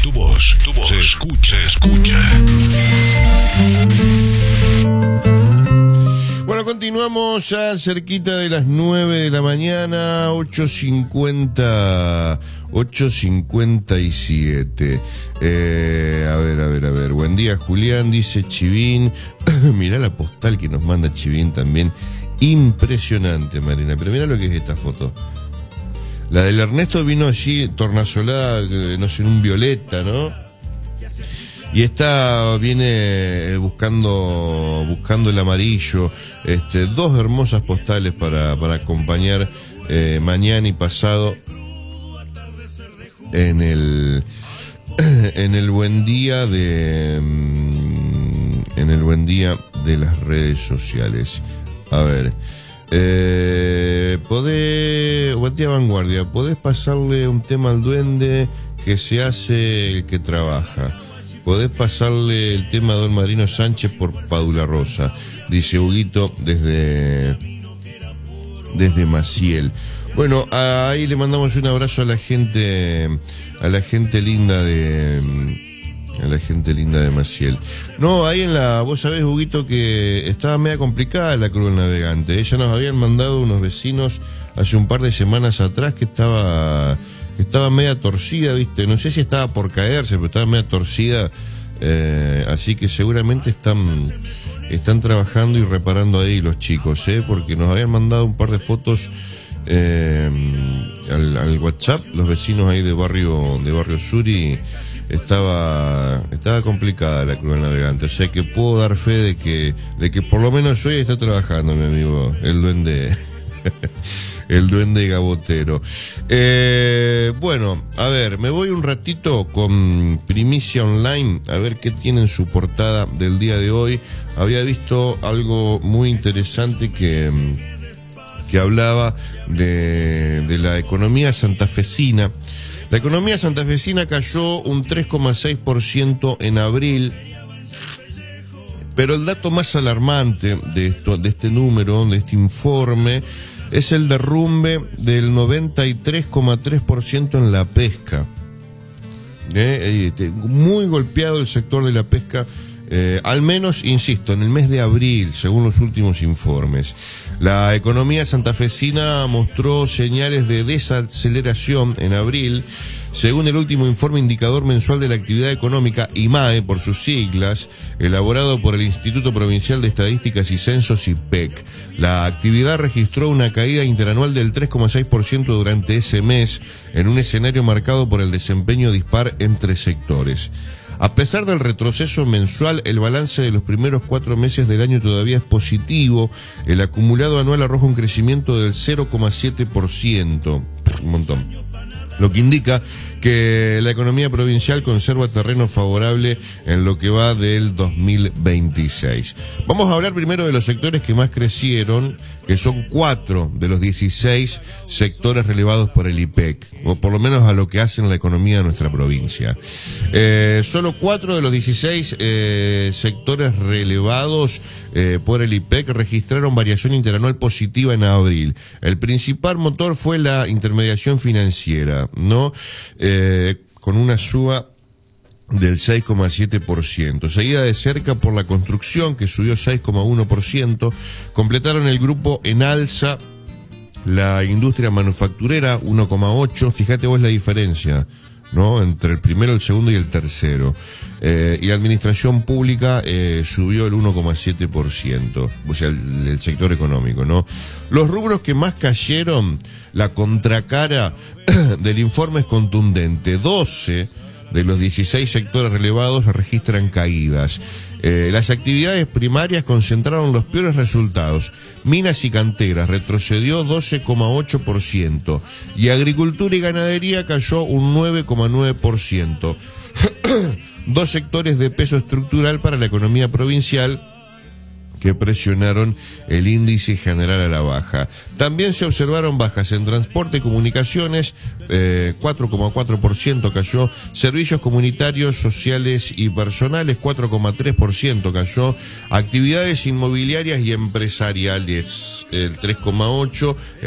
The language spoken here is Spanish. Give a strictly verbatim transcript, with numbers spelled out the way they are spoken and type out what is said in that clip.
Tu voz, tu voz, se escucha, se escucha. Bueno, continuamos ya cerquita de las nueve de la mañana, ocho cincuenta, ocho cincuenta y siete. Eh, a ver, a ver, a ver. Buen día, Julián, dice Chivín. Mirá la postal que nos manda Chivín también. Impresionante, Marina. Pero mirá lo que es esta foto. La del Ernesto vino allí tornasolada, no sé, en un violeta, ¿no? Y esta viene buscando buscando el amarillo. Este, dos hermosas postales para, para acompañar eh, mañana y pasado en el en el buen día de en el buen día de las redes sociales. A ver, eh, podés, buen día Vanguardia, podés pasarle un tema al duende que se hace el que trabaja. Podés pasarle el tema a don Marino Sánchez por Padula Rosa, dice Huguito desde, desde Maciel. Bueno, ahí le mandamos un abrazo a la gente, a la gente linda de, a la gente linda de Maciel. No, ahí en la, vos sabés, Huguito, que estaba media complicada la Cruz del Navegante. Ella nos habían mandado unos vecinos hace un par de semanas atrás que estaba... Estaba media torcida, ¿viste? No sé si estaba por caerse, pero estaba media torcida. Eh, así que seguramente están están trabajando y reparando ahí los chicos, ¿eh? Porque nos habían mandado un par de fotos eh, al, al WhatsApp, los vecinos ahí de barrio de barrio Sur, y estaba estaba complicada la Cruz del Navegante. O sea que puedo dar fe de que de que por lo menos hoy está trabajando mi amigo el duende. El duende gabotero. Eh, bueno, a ver, me voy un ratito con Primicia Online, a ver qué tiene en su portada del día de hoy. Había visto algo muy interesante que, que hablaba de, de la economía santafesina. La economía santafesina cayó un tres coma seis por ciento en abril. Pero el dato más alarmante de esto, de este número, de este informe, es el derrumbe del noventa y tres coma tres por ciento en la pesca. Eh, eh, muy golpeado el sector de la pesca, eh, al menos, insisto, en el mes de abril, según los últimos informes. La economía santafesina mostró señales de desaceleración en abril. Según el último informe indicador mensual de la actividad económica, I M A E por sus siglas, elaborado por el Instituto Provincial de Estadísticas y Censos, I P E C, la actividad registró una caída interanual del tres coma seis por ciento durante ese mes, en un escenario marcado por el desempeño dispar entre sectores. A pesar del retroceso mensual, el balance de los primeros cuatro meses del año todavía es positivo. El acumulado anual arroja un crecimiento del cero coma siete por ciento. Un montón. Lo que indica que la economía provincial conserva terreno favorable en lo que va del dos mil veintiséis. Vamos a hablar primero de los sectores que más crecieron, que son cuatro de los dieciséis sectores relevados por el I P E C, o por lo menos a lo que hace en la economía de nuestra provincia. Eh, solo cuatro de los dieciséis eh, sectores relevados eh, por el I P E C registraron variación interanual positiva en abril. El principal motor fue la intermediación financiera, ¿no? Eh, con una suba del seis coma siete por ciento, seguida de cerca por la construcción, que subió seis coma uno por ciento. Completaron el grupo en alza la industria manufacturera, uno coma ocho por ciento. Fíjate vos la diferencia, ¿no?, entre el primero, el segundo y el tercero. Eh, y la administración pública eh, subió el uno coma siete por ciento, o sea, el, el sector económico, ¿no? Los rubros que más cayeron, la contracara del informe es contundente. doce de los dieciséis sectores relevados registran caídas. Eh, las actividades primarias concentraron los peores resultados. Minas y canteras retrocedió doce coma ocho por ciento y agricultura y ganadería cayó un nueve coma nueve por ciento. Dos sectores de peso estructural para la economía provincial que presionaron el índice general a la baja. También se observaron bajas en transporte y comunicaciones, eh, cuatro coma cuatro por ciento cayó, servicios comunitarios, sociales y personales, cuatro coma tres por ciento cayó, actividades inmobiliarias y empresariales, el tres coma ocho por ciento,